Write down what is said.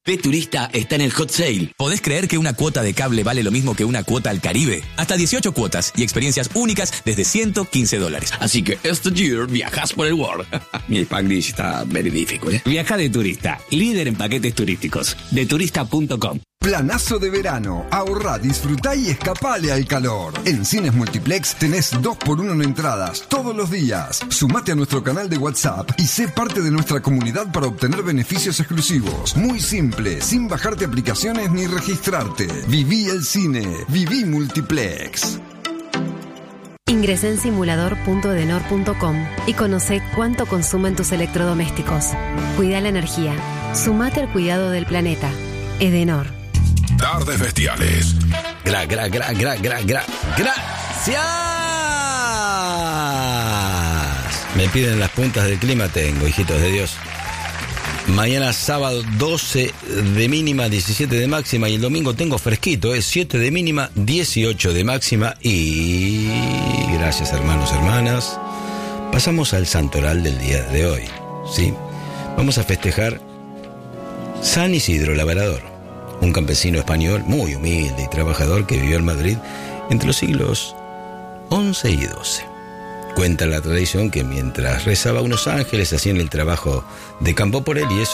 P-Turista está en el Hot Sale. ¿Podés creer que una cuota de cable vale lo mismo que una cuota al Caribe? Hasta 18 cuotas y experiencias únicas desde $115. Así que este year viajas por el world. Mi Spanglish está verídico, ¿eh? Viaja de turista, líder en paquetes turísticos. Deturista.com. Planazo de verano. Ahorrá, disfrutá y escapale al calor. En Cines Multiplex tenés 2x1 en entradas todos los días. Sumate a nuestro canal de WhatsApp y sé parte de nuestra comunidad para obtener beneficios exclusivos. Muy simple, sin bajarte aplicaciones ni registrarte. Viví el cine. Viví Multiplex. Ingresá en simulador.edenor.com y conocé cuánto consumen tus electrodomésticos. Cuida la energía. Sumate al cuidado del planeta. Edenor. Tardes Bestiales. Gracias. Me piden las puntas del clima, tengo, hijitos de Dios. Mañana sábado 12 de mínima, 17 de máxima, y el domingo tengo fresquito, 7 de mínima, 18 de máxima. Y gracias, hermanos, hermanas, pasamos al santoral del día de hoy, ¿sí? Vamos a festejar San Isidro Labrador, un campesino español muy humilde y trabajador que vivió en Madrid entre los siglos XI y XII. Cuenta la tradición que mientras rezaba, unos ángeles hacían el trabajo de campo por él, y eso